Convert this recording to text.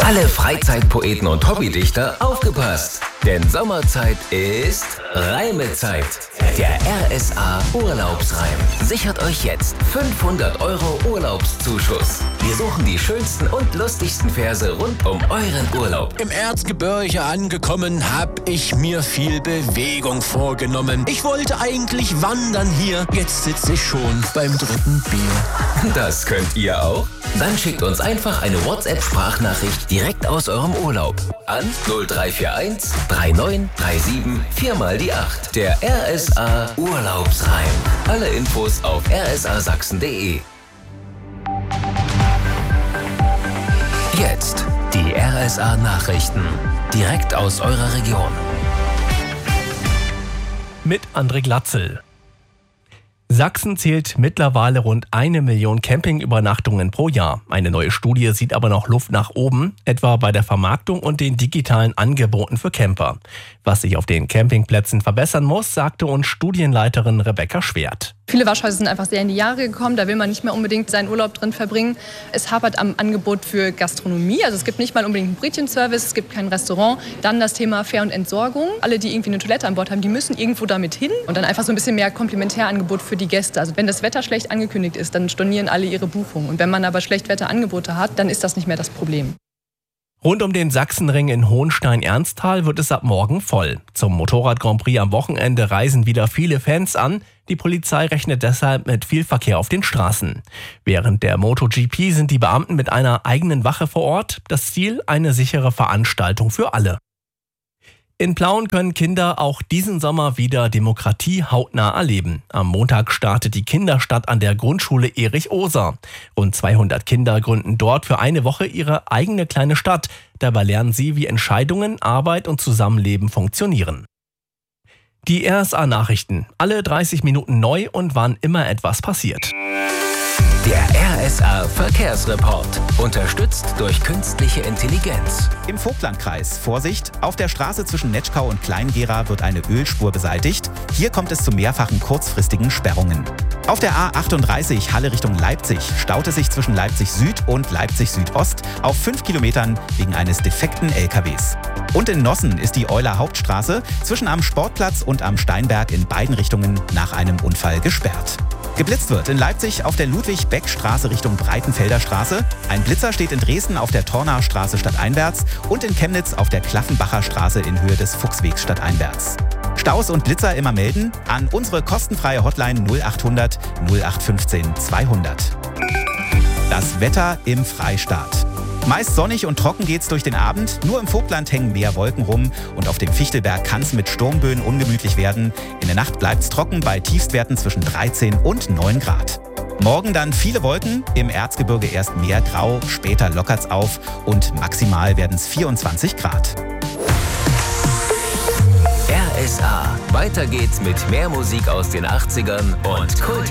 Alle Freizeitpoeten und Hobbydichter aufgepasst! Denn Sommerzeit ist Reimezeit. Der RSA Urlaubsreim sichert euch jetzt 500 € Urlaubszuschuss. Wir suchen die schönsten und lustigsten Verse rund um euren Urlaub. Im Erzgebirge angekommen, hab ich mir viel Bewegung vorgenommen. Ich wollte eigentlich wandern hier, jetzt sitze ich schon beim 3. Bier. Das könnt ihr auch? Dann schickt uns einfach eine WhatsApp-Sprachnachricht direkt aus eurem Urlaub an 0341 3937 4 mal die 8. Der RSA Urlaubsreim. Alle Infos auf rsasachsen.de. Jetzt die RSA Nachrichten. Direkt aus eurer Region. Mit André Glatzel. Sachsen zählt mittlerweile rund 1 Million Campingübernachtungen pro Jahr. Eine neue Studie sieht aber noch Luft nach oben, etwa bei der Vermarktung und den digitalen Angeboten für Camper. Was sich auf den Campingplätzen verbessern muss, sagte uns Studienleiterin Rebecca Schwert. Viele Waschhäuser sind einfach sehr in die Jahre gekommen, da will man nicht mehr unbedingt seinen Urlaub drin verbringen. Es hapert am Angebot für Gastronomie, also es gibt nicht mal unbedingt einen Brötchenservice, es gibt kein Restaurant. Dann das Thema Fähr- und Entsorgung. Alle, die irgendwie eine Toilette an Bord haben, die müssen irgendwo damit hin. Und dann einfach so ein bisschen mehr Komplementärangebot für die Gäste. Also wenn das Wetter schlecht angekündigt ist, dann stornieren alle ihre Buchungen. Und wenn man aber Schlechtwetterangebote hat, dann ist das nicht mehr das Problem. Rund um den Sachsenring in Hohenstein-Ernsthal wird es ab morgen voll. Zum Motorrad-Grand Prix am Wochenende reisen wieder viele Fans an. Die Polizei rechnet deshalb mit viel Verkehr auf den Straßen. Während der MotoGP sind die Beamten mit einer eigenen Wache vor Ort. Das Ziel: eine sichere Veranstaltung für alle. In Plauen können Kinder auch diesen Sommer wieder Demokratie hautnah erleben. Am Montag startet die Kinderstadt an der Grundschule Erich Oser. Rund 200 Kinder gründen dort für eine Woche ihre eigene kleine Stadt. Dabei lernen sie, wie Entscheidungen, Arbeit und Zusammenleben funktionieren. Die RSA-Nachrichten. Alle 30 Minuten neu und wann immer etwas passiert. Der RSA Verkehrsreport. Unterstützt durch künstliche Intelligenz. Im Vogtlandkreis. Vorsicht, auf der Straße zwischen Netschkau und Kleingera wird eine Ölspur beseitigt. Hier kommt es zu mehrfachen kurzfristigen Sperrungen. Auf der A38 Halle Richtung Leipzig staut es sich zwischen Leipzig Süd und Leipzig Südost auf 5 Kilometern wegen eines defekten LKWs. Und in Nossen ist die Euler Hauptstraße zwischen am Sportplatz und am Steinberg in beiden Richtungen nach einem Unfall gesperrt. Geblitzt wird in Leipzig auf der Ludwig-Beck-Straße Richtung Breitenfelder Straße. Ein Blitzer steht in Dresden auf der Tornaustraße stadteinwärts und in Chemnitz auf der Klaffenbacher Straße in Höhe des Fuchswegs stadteinwärts. Staus und Blitzer immer melden an unsere kostenfreie Hotline 0800 0815 200. Das Wetter im Freistaat. Meist sonnig und trocken geht's durch den Abend. Nur im Vogtland hängen mehr Wolken rum und auf dem Fichtelberg kann es mit Sturmböen ungemütlich werden. In der Nacht bleibt's trocken bei Tiefstwerten zwischen 13 und 9 Grad. Morgen dann viele Wolken, im Erzgebirge erst mehr Grau, später lockert's auf und maximal werden's 24 Grad. RSA. Weiter geht's mit mehr Musik aus den 80ern und Kult.